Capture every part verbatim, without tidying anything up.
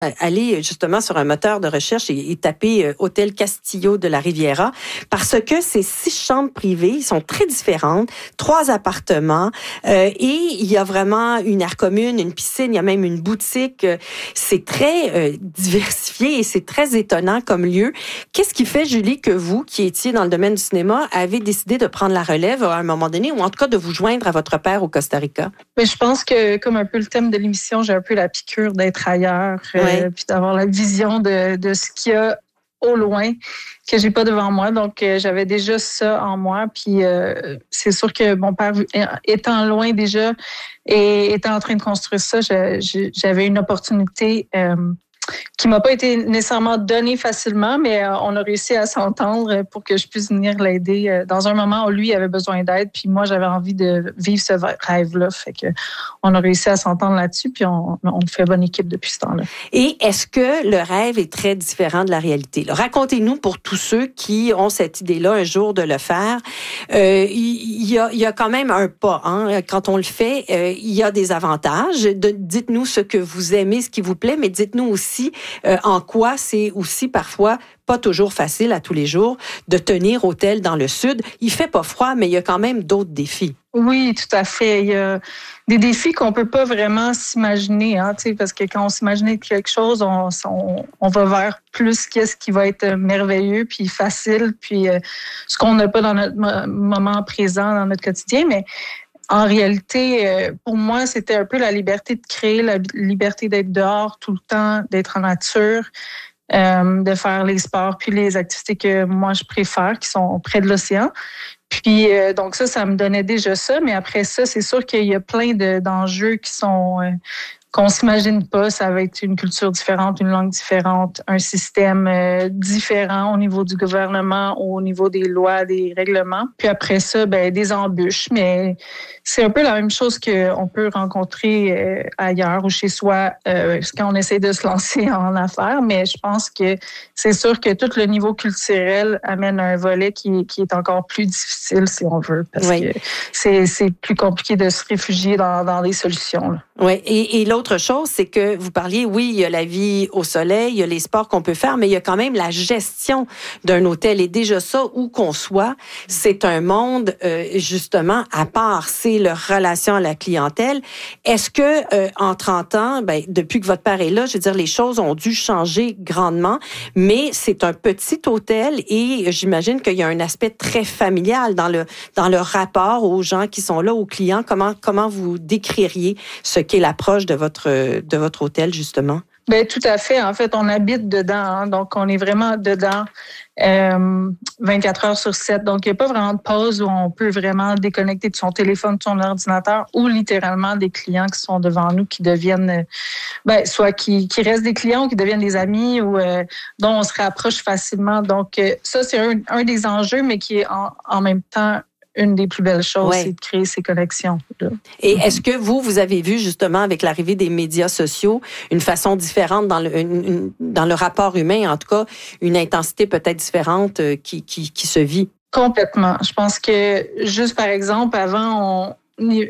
aller justement sur un moteur de recherche et, et taper euh, Hôtel Castillo de la Riviera parce que ces six chambres privées, ils sont très différentes, trois appartements euh, et il y a vraiment une aire commune, une piscine, il y a même une boutique. C'est très euh, diversifié et c'est très étonnant comme lieu. Qu'est-ce qui fait, Julie, que vous, qui étiez dans le domaine du cinéma, avez décidé de prendre la relève à un moment donné ou en tout cas de vous joindre à votre père au Costa Rica? Mais je pense que, comme un peu le thème de l'émission, j'ai un peu la piqûre d'être ailleurs. Ouais. Euh, puis d'avoir la vision de, de ce qu'il y a au loin que j'ai pas devant moi. Donc, euh, j'avais déjà ça en moi. Puis, euh, c'est sûr que mon père, étant loin déjà et étant en train de construire ça, je, je, j'avais une opportunité euh, qui m'a pas été nécessairement donnée facilement, mais euh, on a réussi à s'entendre pour que je puisse venir l'aider euh, dans un moment où lui avait besoin d'aide, puis moi j'avais envie de vivre ce rêve-là. Fait que on a réussi à s'entendre là-dessus, puis on, on fait bonne équipe depuis ce temps-là. Et est-ce que le rêve est très différent de la réalité? Là, racontez-nous pour tous ceux qui ont cette idée-là un jour de le faire. Euh, il y, a, il y a quand même un pas. Hein? Quand on le fait, euh, il y a des avantages. De, dites-nous ce que vous aimez, ce qui vous plaît, mais dites-nous aussi Euh, en quoi c'est aussi parfois pas toujours facile à tous les jours de tenir hôtel dans le sud. Il fait pas froid, mais il y a quand même d'autres défis. Oui, tout à fait. Il y a des défis qu'on peut pas vraiment s'imaginer, hein, tu sais, parce que quand on s'imagine quelque chose, on, on, on va vers plus qu'est-ce qui va être merveilleux, puis facile, puis euh, ce qu'on n'a pas dans notre moment présent, dans notre quotidien, mais en réalité, pour moi, c'était un peu la liberté de créer, la liberté d'être dehors tout le temps, d'être en nature, euh, de faire les sports puis les activités que moi, je préfère, qui sont près de l'océan. Puis, euh, donc ça, ça me donnait déjà ça. Mais après ça, c'est sûr qu'il y a plein de, d'enjeux qui sont... Euh, qu'on s'imagine pas. Ça va être une culture différente, une langue différente, un système euh, différent au niveau du gouvernement, au niveau des lois, des règlements. Puis après ça, ben des embûches. Mais c'est un peu la même chose qu'on peut rencontrer euh, ailleurs ou chez soi euh, quand on essaie de se lancer en affaires. Mais je pense que c'est sûr que tout le niveau culturel amène un volet qui, qui est encore plus difficile, si on veut, parce oui. que c'est, c'est plus compliqué de se réfugier dans, dans des solutions, là. Oui, et, et l'autre chose, c'est que vous parliez, oui, il y a la vie au soleil, il y a les sports qu'on peut faire, mais il y a quand même la gestion d'un hôtel. Et déjà ça, où qu'on soit, c'est un monde, euh, justement, à part. C'est leur relation à la clientèle. Est-ce que, euh, en trente ans, ben, depuis que votre père est là, je veux dire, les choses ont dû changer grandement, mais c'est un petit hôtel et j'imagine qu'il y a un aspect très familial dans le, dans le rapport aux gens qui sont là, aux clients. Comment, comment vous décririez ce qu'est l'approche de votre, de votre hôtel, justement? Bien, tout à fait. En fait, on habite dedans, hein, donc on est vraiment dedans euh, vingt-quatre heures sur sept. Donc, il n'y a pas vraiment de pause où on peut vraiment déconnecter de son téléphone, de son ordinateur ou littéralement des clients qui sont devant nous, qui deviennent, ben, soit qui, qui restent des clients ou qui deviennent des amis ou euh, dont on se rapproche facilement. Donc, euh, ça, c'est un, un des enjeux, mais qui est en, en même temps une des plus belles choses, ouais. c'est de créer ces connexions-là. Et est-ce que vous, vous avez vu justement avec l'arrivée des médias sociaux une façon différente dans le, une, une, dans le rapport humain, en tout cas, une intensité peut-être différente qui, qui, qui se vit? Complètement. Je pense que juste par exemple, avant, on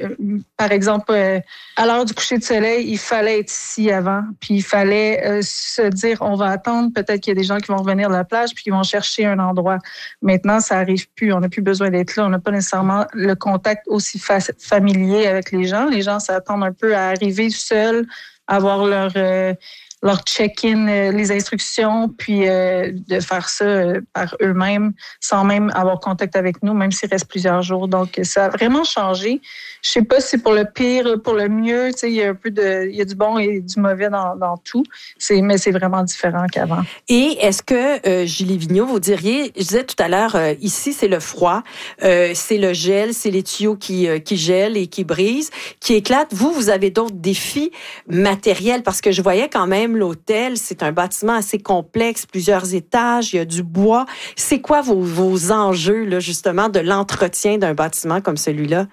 par exemple, euh, à l'heure du coucher de soleil, il fallait être ici avant, puis il fallait euh, se dire, on va attendre, peut-être qu'il y a des gens qui vont revenir de la plage, puis qui vont chercher un endroit. Maintenant, ça n'arrive plus, on n'a plus besoin d'être là, on n'a pas nécessairement le contact aussi fa- familier avec les gens. Les gens s'attendent un peu à arriver seuls, avoir leur... Euh, leur check-in, euh, les instructions, puis euh, de faire ça euh, par eux-mêmes, sans même avoir contact avec nous, même s'il reste plusieurs jours. Donc, ça a vraiment changé. Je sais pas si c'est pour le pire, pour le mieux. Tu sais, il y a un peu de, il y a du bon et du mauvais dans, dans tout. C'est, mais c'est vraiment différent qu'avant. Et est-ce que, euh, Julie Vigneault, vous diriez, je disais tout à l'heure, euh, ici, c'est le froid, euh, c'est le gel, c'est les tuyaux qui, euh, qui gèlent et qui brisent, qui éclatent. Vous, vous avez d'autres défis matériels, parce que je voyais quand même l'hôtel, c'est un bâtiment assez complexe, plusieurs étages, il y a du bois. C'est quoi vos, vos enjeux, là, justement, de l'entretien d'un bâtiment comme celui-là?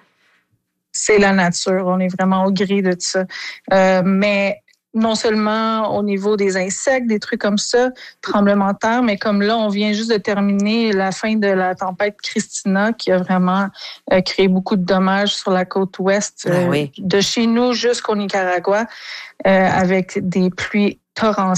C'est la nature. On est vraiment au gré de ça. Euh, mais non seulement au niveau des insectes, des trucs comme ça, tremblements de terre, mais comme là, on vient juste de terminer la fin de la tempête Christina qui a vraiment euh, créé beaucoup de dommages sur la côte ouest, euh, ah oui. de chez nous jusqu'au Nicaragua, euh, avec des pluies torrentielle.